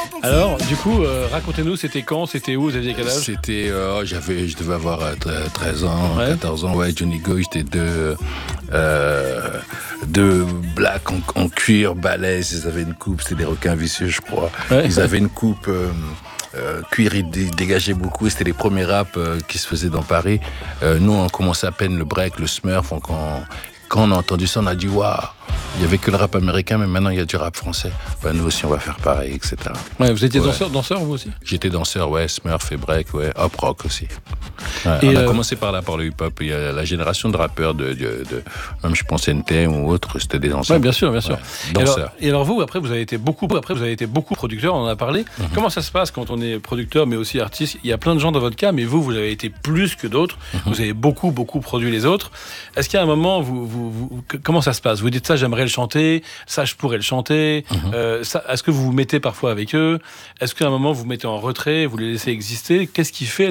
Alors, du coup, racontez-nous, c'était quand, c'était où, vous aviez quel âge? C'était, je devais avoir 13 ans, Ouais. 14 ans. Ouais, Johnny Go, j'étais deux blacks en cuir, balèzes. Ils avaient une coupe, c'était des requins vicieux, je crois. Ouais. Ils avaient une coupe cuir, ils dégageaient beaucoup. C'était les premiers raps qui se faisaient dans Paris. Nous, on commençait à peine le break, le smurf. Quand on a entendu ça, on a dit waouh, il y avait que le rap américain, mais maintenant il y a du rap français. Ben, nous aussi, on va faire pareil, etc. Ouais, vous étiez Ouais. danseur vous aussi? J'étais danseur, ouais, smurf et break, ouais, hop rock aussi. Ouais, Et on a commencé par là, par le hip-hop. Il y a la génération de rappeurs même je pense NTM ou autre, c'était des danseurs. Oui, bien sûr, bien sûr. Ouais, danseurs. Et alors vous, après, vous avez été beaucoup producteur, on en a parlé. Comment ça se passe quand on est producteur, mais aussi artiste? Il y a plein de gens dans votre cas, mais vous avez été plus que d'autres. Vous avez beaucoup produit les autres. Est-ce qu'à un moment, comment ça se passe? Vous dites ça, j'aimerais le chanter, ça, je pourrais le chanter. Est-ce que vous vous mettez parfois avec eux? Est-ce qu'à un moment, vous vous mettez en retrait, vous les laissez exister? Qu'est-ce qui fait